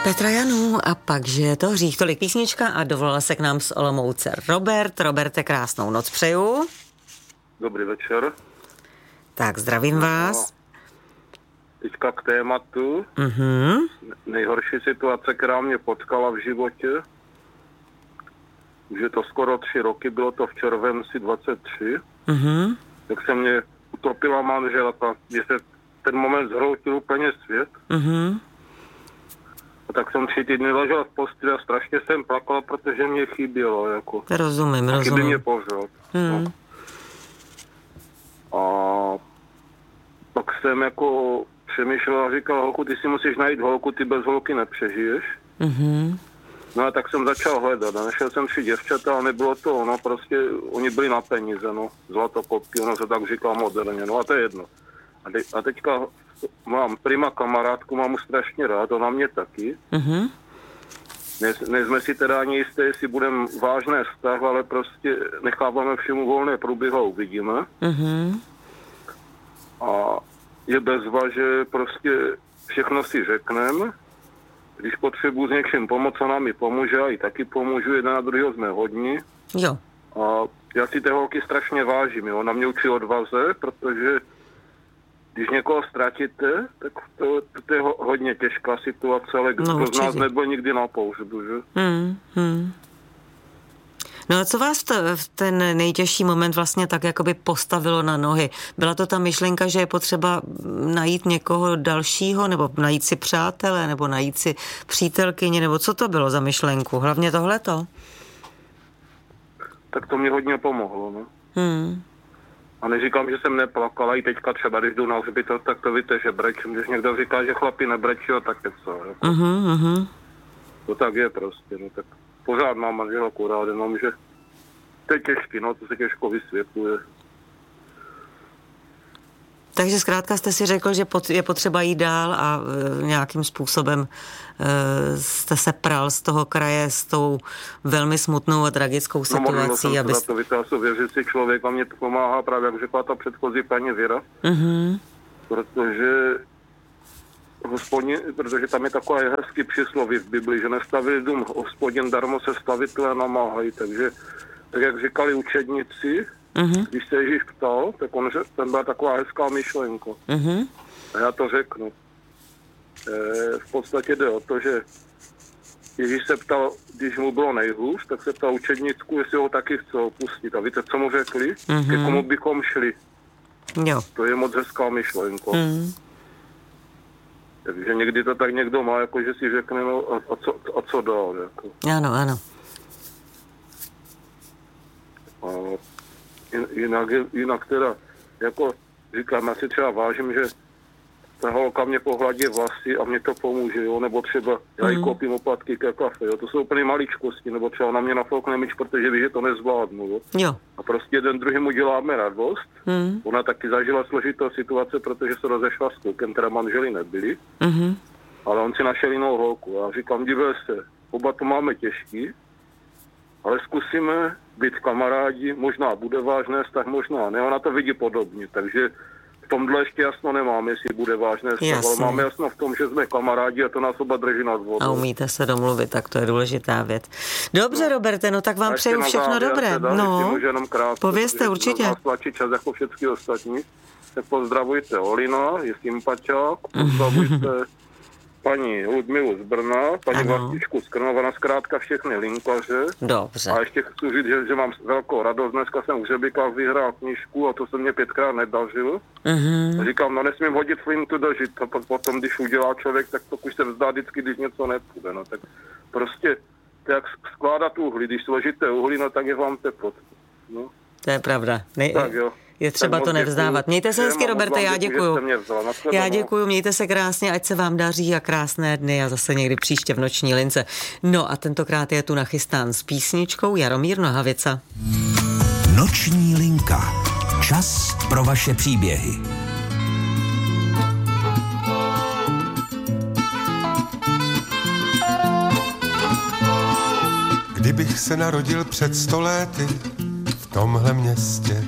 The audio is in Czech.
Petra Janů a pak, že je to hřích. Tolik písnička a dovolala se k nám z Olomouce Robert. Roberte, krásnou noc přeju. Dobrý večer. Tak, zdravím vás. Teďka k tématu. Nejhorší situace, která mě potkala v životě. Už je to skoro 3 roky, bylo to v červenci 23. Tak se mě utopila manželka, kde se ten moment zhroutil úplně svět. A tak jsem 3 týdny ležel v posteli a strašně jsem plakal, protože mě chybělo. Jako. Rozumím. Chybí mě pořád. No. A pak jsem jako přemýšlel a říkal, holku, ty si musíš najít holku, ty bez holky nepřežiješ. No a tak jsem začal hledat. Našel jsem 3 děvčata a nebylo to ono, prostě oni byli na peníze, no. Zlatokopky, ono se tak říká moderně, no a to je jedno. A teďka mám prima kamarádku, mám mu strašně rád, ona mě taky. Nejsme si teda ani jisté, jestli budeme vážné vztah, ale prostě necháváme všemu volné průběh a uvidíme. A je bezva, že prostě všechno si řekneme. Když potřebuji s něčím pomoct, ona mi pomůže a i taky pomůžu, jeden na druhého jsme hodní. Jo. A já si té holky strašně vážím, jo. Ona mě učí odvaze, protože když někoho ztratíte, tak to je hodně těžká situace, ale kdo z nás nebyl nikdy na pohřbu, že? No a co vás v ten nejtěžší moment vlastně tak jakoby postavilo na nohy? Byla to ta myšlenka, že je potřeba najít někoho dalšího, nebo najít si přátele, nebo najít si přítelkyni, nebo co to bylo za myšlenku? Hlavně tohleto? Tak to mě hodně pomohlo, no. A neříkám, že jsem neplakala, i teďka třeba, když jdu na hřbitov, tak to víte, že brečím. Když někdo říká, že chlapi nebrečí, tak je co. Jako. To tak je prostě, no tak pořád mám manželku rád, jenom že to je těžký, no to se těžko vysvětluje. Takže zkrátka jste si řekl, že je potřeba jít dál a nějakým způsobem jste se pral z toho kraje s tou velmi smutnou a tragickou situací. No možná to vytásu věřící člověk a mě to pomáhá právě, jak řekla ta předchozí paní Věra. Protože tam je takové hezký přísloví v Bibli, že nestaví dům Hospodin, darmo se stavitelé namáhají. Takže, tak jak říkali učedníci, když se Ježíš ptal, tak ten byla taková hezká myšlenka. A já to řeknu. V podstatě jde o to, že Ježíš se ptal, když mu bylo nejhůř, tak se ptal učednícku, jestli ho taky chce opustit. A víte, co mu řekli? Ke komu bychom šli. Jo. To je moc hezká myšlenka. Takže někdy to tak někdo má, jako že si řekne, no a co dál. Jako. Ano. A jinak teda, jako říkám, já si třeba vážím, že ta holka mě pohladí vlasy a mě to pomůže, jo, nebo třeba já jí koupím oplatky ke kafe, jo, to jsou úplně maličkosti, nebo třeba na mě nafoukne myč, protože ví, že to nezvládnu, jo. A prostě jeden druhýmu děláme radost. Ona taky zažila složitou situaci, protože se rozešla s klukem, teda manželi nebyli, ale on si našel jinou holku. Já říkám, dívej se, oba to máme těžký, ale zkusíme být kamarádi, možná bude vážné vztah, možná ne, ona to vidí podobně, takže v tomhle ještě jasno nemám, jestli bude vážné vztah, ale máme jasno v tom, že jsme kamarádi a to nás oba drží nad vodou. A umíte se domluvit, tak to je důležitá věc. Dobře, Roberte, no tak vám přeju všechno dobré. Teda, no, povězte určitě. Nás tlačí čas jako všechny ostatní, tak pozdravujte Olina, je sympaťák, pozdravujte paní Ludmilu z Brna, paní Vlastičku z Krnova, zkrátka všechny linkaře. Dobře. A ještě chci říct, že mám velkou radost. Dneska jsem v Hřebikách vyhrál knížku a to se mě 5krát nedařilo. A říkám, no nesmím hodit flintu do žita, potom, když udělá člověk, tak to už se vzdá vždycky, když něco nepůjde. No tak prostě, to jak skládat uhlí, když složíte uhlí, no tak je vám teplo. No. To je pravda. Tak jo. Je třeba to nevzdávat. Mějte se hezky, Roberte, já děkuju. Já děkuju, mějte se krásně, ať se vám daří a krásné dny a zase někdy příště v noční lince. No a tentokrát je tu nachystán s písničkou Jaromír Nohavica. Noční linka. Čas pro vaše příběhy. Kdybych se narodil před 100 lety v tomhle městě,